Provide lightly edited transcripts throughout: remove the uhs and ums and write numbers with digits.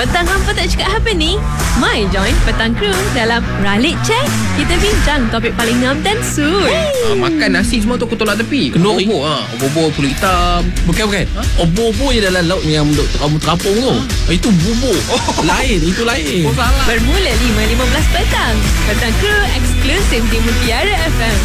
Petang hampa tak cakap apa ni? Mai join Petang Crew dalam Ralik Check. Kita bincang topik paling ngam dan sur. Makan nasi semua tu aku tolak tepi. Kenduri. Obor pulut hitam. Bukan. Obor-obor je dalam laut yang kamu terapung tu. Itu bubur. Lain, itu lain. Salah. Bermula 5.15 petang. Petang Crew eksklusif di Mutiara FM.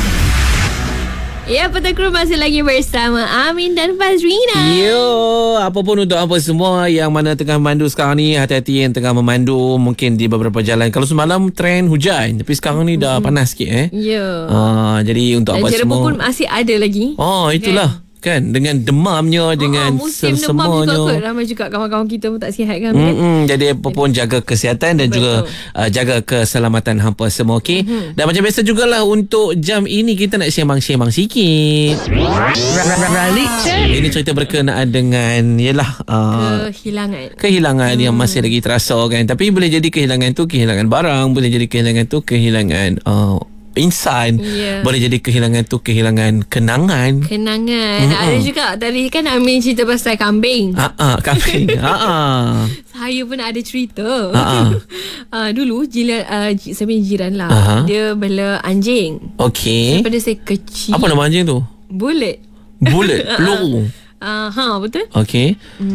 Ya, Petang Crew masih lagi bersama Amin dan Fazrina. Yo, apa pun untuk apa semua yang mana tengah memandu sekarang ni, hati-hati yang tengah memandu mungkin di beberapa jalan. Kalau semalam trend hujan, tapi sekarang ni dah panas sikit Ya. Jadi untuk Dan apa jerebu semua pun masih ada lagi. itulah kan dengan demamnya, dengan musim demam juga kot. semuanya. Ramai juga kawan-kawan kita pun tak sihat kan. Jadi apa pun jaga kesihatan dan juga jaga keselamatan hampa semua, okey. Dan macam biasa jugalah untuk jam ini kita nak sembang-sembang sikit. Ralik Check. Ini cerita berkenaan dengan yalah kehilangan yang masih lagi terasa kan. Tapi boleh jadi kehilangan tu kehilangan barang, boleh jadi kehilangan tu kehilangan insan, boleh jadi kehilangan tu kehilangan kenangan. Ada juga tadi kan Amin cerita pasal kambing. Kambing. Saya pun ada cerita. Dulu saya punya jiran lah. Dia bela anjing. Okey. Daripada saya kecil. Apa nama anjing tu? Bullet. Peluru. Betul. Okey.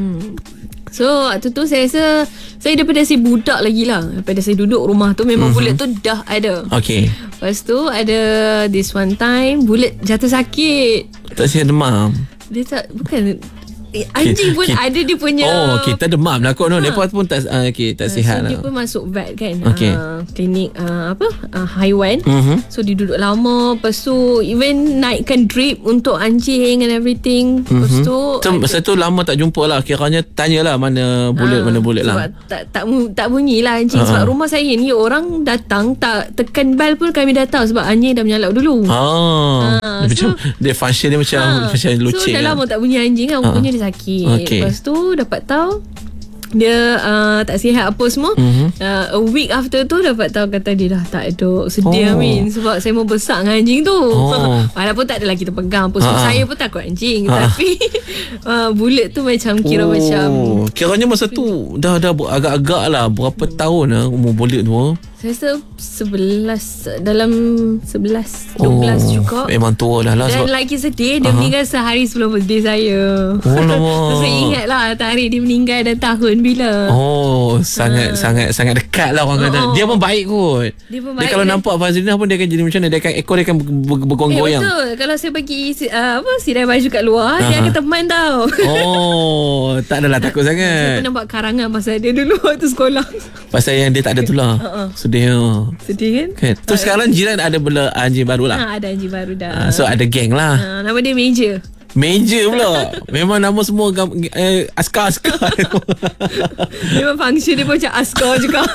So waktu tu saya rasa saya daripada saya budak lagi lah. Daripada saya duduk rumah tu memang Bullet tu dah ada. Okey. Lepas tu ada this one time Bullet jatuh sakit. Tak sihat demam. Dia tak, bukan anjing pun ada dia punya. Kita demam lah kot. Mereka pun tak tak sihat so lah. dia pun masuk vet kan. Okey. Klinik haiwan. So dia duduk lama. Lepas tu even naikkan drip untuk anjing and everything. Lepas tu masa tu lama tak jumpa lah. Kiranya tanyalah mana Bullet lah. Tak bunyilah anjing. Sebab rumah saya ni orang datang tak tekan bel pun kami dah tahu. Sebab anjing dah menyalak dulu. Dia macam dia function dia macam lucing. So dah lama tak bunyi anjing kan. Rupanya dia sakit. Lepas tu dapat tahu dia tak sihat apa semua. A week after tu dapat tahu kata dia dah tak ada. Sedih Amin. Sebab saya mau besar dengan anjing tu. Walaupun tak adalah kita pegang apa. Sebab saya pun takut anjing. Tapi Bullet tu macam kira macam kiranya masa tu dah agak-agak lah. Berapa tahun lah umur Bullet tu? Saya rasa dalam 11 12 juga. Memang tua dah lah. Dan lagi sedih dia meninggal sehari sebelum birthday saya. Saya ingat lah tarikh dia meninggal dan tahun bila. Sangat dekat lah orang kata. Dia pun baik kot. Dia kalau nampak Fazrina pun dia akan jadi macam mana, ekor dia akan bergoyang-goyang. Betul. Kalau saya bagi sirai baju kat luar, dia akan teman tau. Tak adalah takut sangat. Saya pernah buat karangan pasal dia dulu waktu sekolah. Pasal yang dia tak ada tular. Sedih kan? Terus sekarang jiran ada bela anjing baru lah. Ada anjing baru dah. So ada geng lah. Nama dia Major. Major pula. Memang nama semua askar. Memang function dia pun macam askar juga.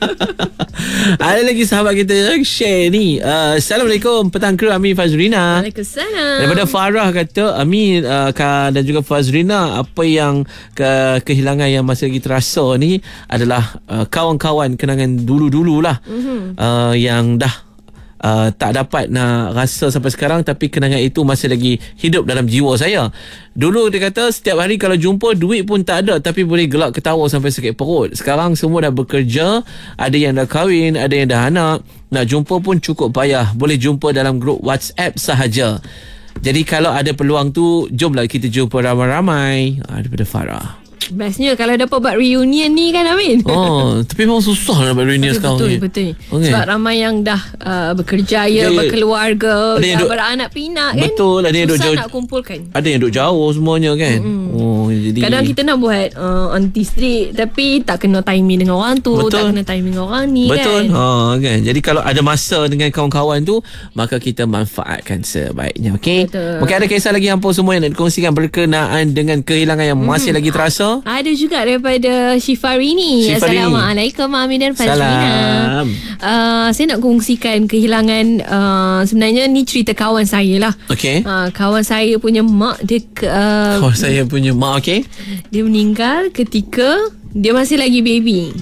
Ada lagi sahabat kita share ni. Assalamualaikum Petang Crew, Amin Fazrina. Waalaikumsalam. Daripada Farah kata Amin dan juga Fazrina, apa yang kehilangan yang masih lagi terasa ni adalah kawan-kawan kenangan dulu-dulu lah. Yang dah tak dapat nak rasa sampai sekarang, tapi kenangan itu masih lagi hidup dalam jiwa saya. Dulu dia kata setiap hari kalau jumpa duit pun tak ada, tapi boleh gelak ketawa sampai sakit perut. Sekarang semua dah bekerja, ada yang dah kahwin, ada yang dah anak. Nak jumpa pun cukup payah, boleh jumpa dalam grup WhatsApp sahaja. Jadi kalau ada peluang tu, jomlah kita jumpa ramai-ramai. Daripada Farah. Bestnya kalau dapat buat reunion ni kan Amin. Tapi memang susah nak buat reunion sekarang ni. Betul. Sebab ramai yang dah berkerjaya, berkeluarga, beranak pinak kan. Betul. Ada yang duduk jauh, nak kumpulkan. Ada yang duduk jauh semuanya kan. Jadi kadang kita nak buat on street, tapi tak kena timing dengan orang tu. Tak kena timing dengan orang ni. Betul kan. Jadi kalau ada masa dengan kawan-kawan tu, maka kita manfaatkan sebaiknya. Okay. Mungkin ada kisah lagi hampa semua yang nak dikongsikan berkenaan dengan kehilangan yang masih lagi terasa. Ada juga daripada Syifarini. Assalamualaikum Amin dan Fazrina. Saya nak kongsikan kehilangan. Sebenarnya ni cerita kawan saya lah. Kawan saya punya mak dia kawan saya punya mak. Dia meninggal ketika dia masih lagi baby.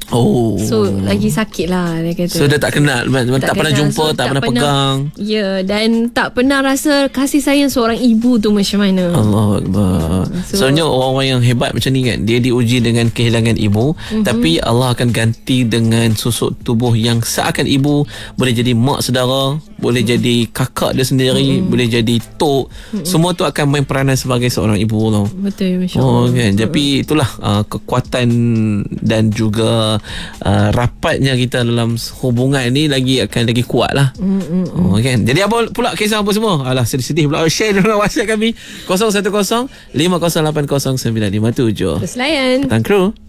So lagi sakit lah dia kata. So dia tak kenal, tak pernah jumpa, tak pernah pegang. Ya, dan tak pernah rasa kasih sayang seorang ibu tu macam mana. Allahuakbar. Soalnya orang-orang yang hebat macam ni kan, dia diuji dengan kehilangan ibu, tapi Allah akan ganti dengan susuk tubuh yang seakan ibu. Boleh jadi mak saudara, boleh jadi kakak dia sendiri, boleh jadi tok. Semua tu akan main peranan sebagai seorang ibu tau. Betul, masya-Allah. Kan. Tapi itulah kekuatan dan juga rapatnya kita dalam hubungan ni akan lagi kuat lah. Kan. Jadi apa pula kisah apa semua? Alah, sedih-sedih pula. Share dengan WhatsApp kami 010 5080957. Terus layan Petang Kru.